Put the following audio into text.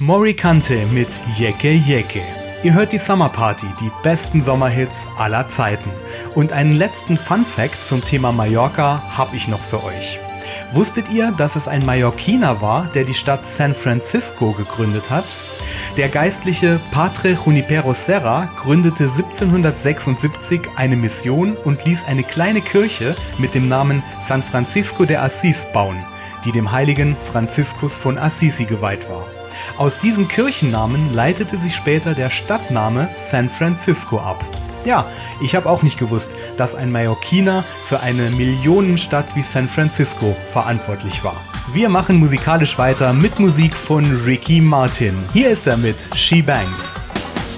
Morikante mit Yeke Yeke. Ihr hört die Summer Party, die besten Sommerhits aller Zeiten. Und einen letzten Fun-Fact zum Thema Mallorca habe ich noch für euch. Wusstet ihr, dass es ein Mallorquiner war, der die Stadt San Francisco gegründet hat? Der geistliche Padre Junipero Serra gründete 1776 eine Mission und ließ eine kleine Kirche mit dem Namen San Francisco de Assis bauen, die dem heiligen Franziskus von Assisi geweiht war. Aus diesem Kirchennamen leitete sich später der Stadtname San Francisco ab. Ja, ich habe auch nicht gewusst, dass ein Mallorquiner für eine Millionenstadt wie San Francisco verantwortlich war. Wir machen musikalisch weiter mit Musik von Ricky Martin. Hier ist er mit She Bangs.